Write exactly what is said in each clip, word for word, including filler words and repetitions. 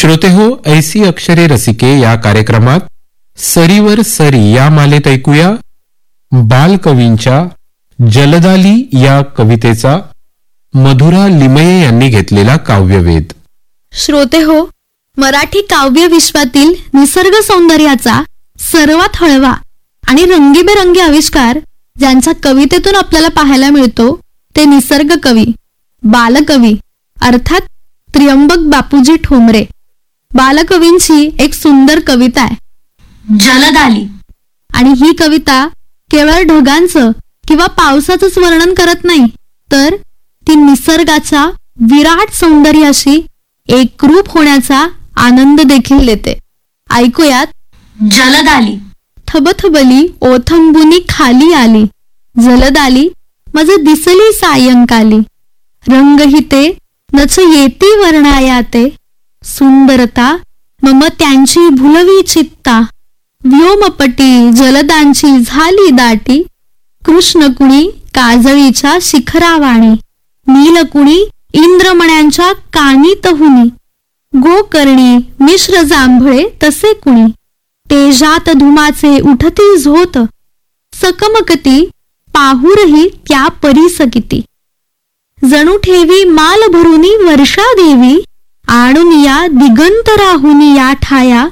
श्रोतेहो, ऐसी अक्षरे रसिके या कार्यक्रमात सरीवर सरी या मालेत ऐकूया बालकवींच्या जलदाली या कवितेचा मधुरा लिमये यांनी घेतलेला काव्यवेध. श्रोतेहो, मराठी काव्य विश्वातील निसर्ग सौंदर्याचा सर्वात हळवा आणि रंगीबेरंगी आविष्कार ज्यांच्या कवितेतून आपल्याला पाहायला मिळतो ते निसर्ग कवी, बालकवी अर्थात त्र्यंबक बापूजी ठोंबरे. बालकवींची एक सुंदर कविता आहे जलदाली, आणि ही कविता केवळ ढगांचं किंवा पावसाचंच वर्णन करत नाही, तर ती निसर्गाच्या विराट सौंदर्याशी एकरूप होण्याचा आनंद देखील देते. ऐकूयात. जलदाली. थबथबली ओथंबुनी खाली आली, जलदाली मज दिसली सायंकाली, रंगहिते नच येती वर्णायाते, सुंदरता मम त्यांची भुलवी चित्ता, व्योमपटी जलदांची झाली दाटी, कृष्णकुणी काजळीच्या शिखरावाणी, नीलकुणी इंद्रमण्यांच्या कानी तहुनी, गोकर्णी मिश्र जांभळे तसे कुणी, तेजात धुमाचे उठती झोत, सकमकती पाहुरही त्या परिसकिती, जणू ठेवी माल भरुनी वर्षा देवी, आणून या दिगंत राहुनी या ठाया,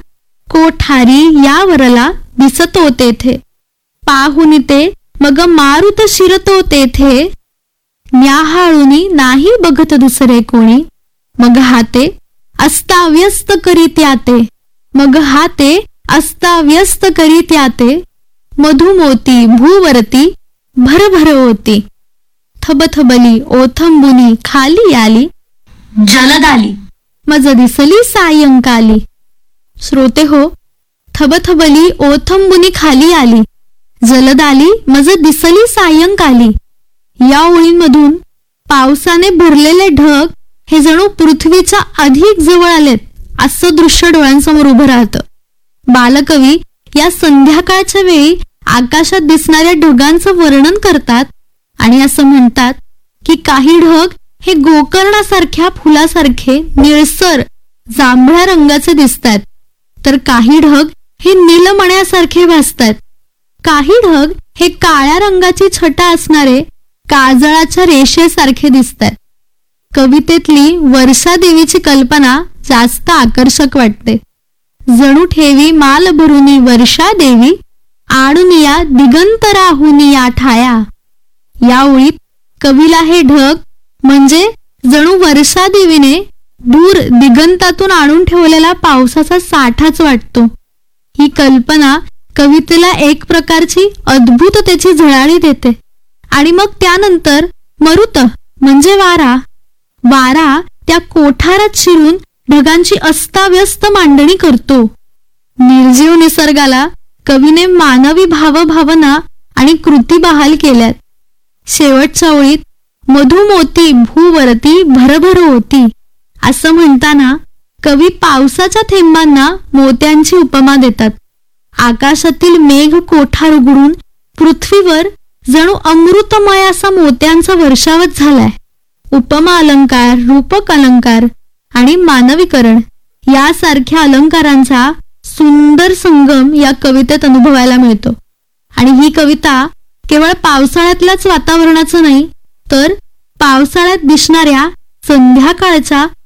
कोठारी यावरला दिसतो तेथे, पाहुनी ते मग मारुत शिरतो तेथे, न्याहाळुनी नाही बघत दुसरे कोणी, मग हाते अस्ताव्यस्त करीत याते, मग हाते अस्ताव्यस्त करीत याते, मधुमोती भूवरती भरभर होती, थबथबली ओथंबुनी खाली आली, जलदाली मज दिसली सायंकाली. श्रोतेहो, थबथबली ओथंबुनी खाली आली, जलदाली मज दिसली सायंकाली या ओळींमधून पावसाने भरलेले ढग हे जणू पृथ्वीच्या अधिक जवळ आलेत असं दृश्य डोळ्यांसमोर उभं राहतं. बालकवी या संध्याकाळच्या वेळी आकाशात दिसणाऱ्या ढगांचं वर्णन करतात आणि असं म्हणतात की काही ढग हे गोकर्णासारख्या फुलासारखे निळसर जांभळ्या रंगाचे दिसतात, तर काही ढग हे नीलमण्यासारखे भासतात, काही ढग हे काळ्या रंगाची छटा असणारे काजळाच्या रेषेसारखे दिसतात. कवितेतली वर्षा देवीची कल्पना जास्त आकर्षक वाटते. जणू ठेवी माल भरुनी वर्षा देवी, आणून या दिगंत राहुनी या ठाया. या ओळीत कवीला हे ढग म्हणजे जणू वर्षा देवीने दूर दिगंतातून आणून ठेवलेला पावसाचा साठाच वाटतो. ही कल्पना कवितेला एक प्रकारची अद्भुततेची झळाळी देते. आणि मग त्यानंतर मरुत म्हणजे वारा, वारा त्या कोठारात शिरून ढगांची अस्ताव्यस्त मांडणी करतो. निर्जीव निसर्गाला कवीने मानवी भावभावना आणि कृती बहाल केल्यात. शेवटच्या ओळीत मधुमोती भूवरती भरभर होती असं म्हणताना कवी पावसाच्या थेंबांना मोत्यांची उपमा देतात. आकाशातील मेघ कोठार उघडून पृथ्वीवर जणू अमृतमय असा मोत्यांचा वर्षावच झालाय. उपमा अलंकार, रूपक अलंकार आणि मानवीकरण यासारख्या अलंकारांचा सुंदर संगम या कवितेत अनुभवायला मिळतो. आणि ही कविता केवळ पावसाळ्यातल्याच वातावरणाचं नाही, तर पावसाळ्यात दिसणाऱ्या संध्याकाळच्या